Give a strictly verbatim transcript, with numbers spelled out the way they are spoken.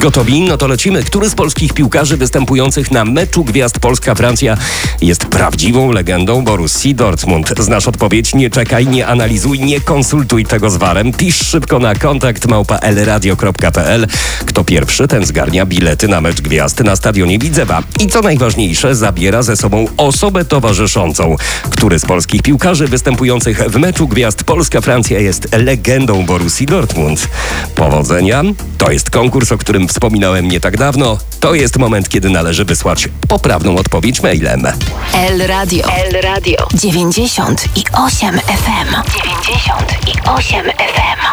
Gotowi? No to lecimy. Który z polskich piłkarzy występujących na meczu gwiazd Polska-Francja jest prawdziwą legendą Borussii Dortmund? Znasz odpowiedź? Nie czekaj, nie analizuj, nie konsultuj tego z warem. Pisz szybko na kontakt małpa elradio kropka pe el. Kto pierwszy, ten zgarnia bilety na mecz gwiazd na stadionie Widzewa. I co najważniejsze, zabiera ze sobą osobę towarzyszącą. Który z polskich piłkarzy występujących w meczu gwiazd Polska-Francja jest legendą Borussii Dortmund? Powodzenia! To jest konkurs, o którym wspominałem nie tak dawno. To jest moment, kiedy należy wysłać poprawną odpowiedź mailem. El Radio. El Radio. dziewięćdziesiąt i osiem F M. dziewięćdziesiąt i osiem F M.